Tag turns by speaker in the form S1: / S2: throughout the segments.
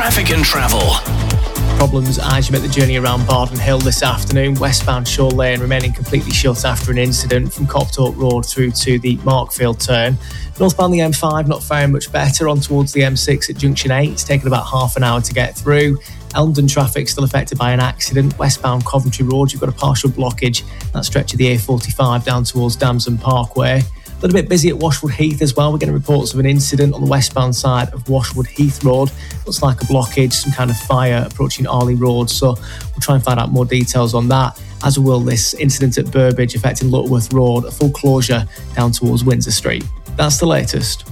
S1: traffic and travel.
S2: Problems as you make the journey around Bardon Hill this afternoon. Westbound Shore Lane remaining completely shut after an incident from Copthorpe Road through to the Markfield turn. Northbound the M5 not faring much better on towards the M6 at Junction 8. It's taken about half an hour to get through. Elmdon traffic still affected by an accident. Westbound Coventry Road, you've got a partial blockage. That stretch of the A45 down towards Damson Parkway. A little bit busy at Washwood Heath as well. We're getting reports of an incident on the westbound side of Washwood Heath Road. Looks like a blockage, some kind of fire approaching Arley Road. So we'll try and find out more details on that, as will this incident at Burbage affecting Lutterworth Road, a full closure down towards Windsor Street. That's the latest.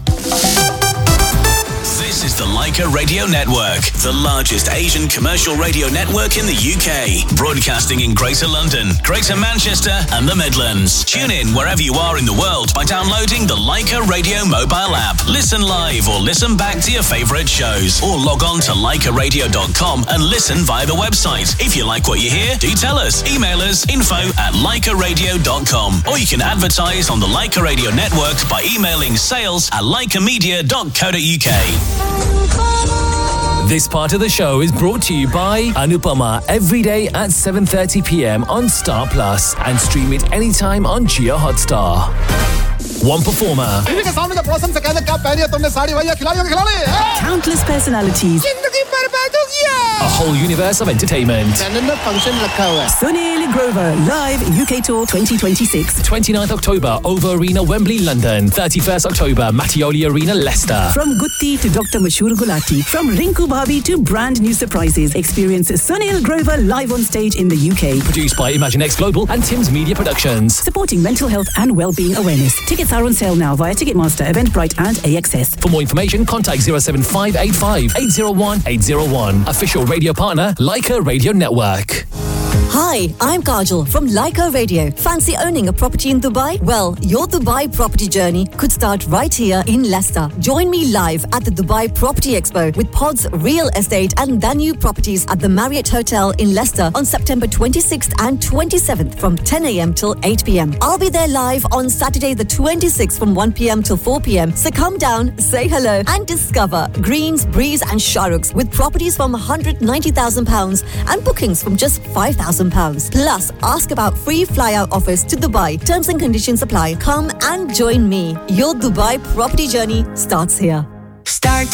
S1: This is the Leica Radio Network, the largest Asian commercial radio network in the UK, broadcasting in Greater London, Greater Manchester and the Midlands. Tune in wherever you are in the world by downloading the Leica Radio mobile app. Listen live or listen back to your favourite shows, or log on to leicaradio.com and listen via the website. If you like what you hear, do tell us. Email us info@leicaradio.com, or you can advertise on the Leica Radio Network by emailing sales@leicamedia.co.uk.
S3: This part of the show is brought to you by Anupama, every day at 7:30 p.m. on Star Plus, and stream it anytime on Jio Hotstar. One performer.
S4: Countless personalities.
S3: A whole universe of entertainment.
S4: Sunil Grover, live UK Tour 2026.
S3: 29th October, Over Arena, Wembley, London. 31st October, Mattioli Arena, Leicester.
S4: From Gutti to Dr. Mashur Gulati, from Rinku Bhabi to brand new surprises. Experience Sunil Grover live on stage in the UK.
S3: Produced by ImagineX Global and Tim's Media Productions.
S4: Supporting mental health and well-being awareness. Tickets are on sale now via Ticketmaster, Eventbrite and AXS.
S3: For more information, contact 07585 801 801. Official radio partner, Leica Radio Network.
S5: Hi, I'm Kajal from Leica Radio. Fancy owning a property in Dubai? Well, your Dubai property journey could start right here in Leicester. Join me live at the Dubai Property Expo with Pod's Real Estate and Danube Properties at the Marriott Hotel in Leicester on September 26th and 27th from 10 a.m. till 8 p.m. I'll be there live on Saturday the 26th from 1 p.m. till 4 p.m. So come down, say hello and discover Greens, Breeze and Shahruk's with properties from £190,000 and bookings from just £5,000. Plus, ask about free fly-out offers to Dubai. Terms and conditions apply. Come and join me. Your Dubai property journey starts here.
S6: Start